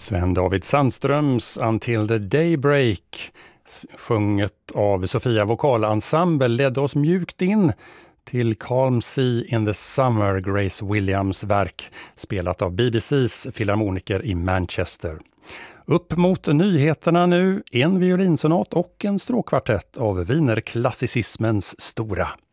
Sven David Sandströms Until the Daybreak, sjunget av Sofia Vokalensemble, ledde oss mjukt in till Calm Sea in the Summer, Grace Williams verk, spelat av BBCs filharmoniker i Manchester. Upp mot nyheterna nu, en violinsonat och en stråkkvartett av wienerklassicismens stora.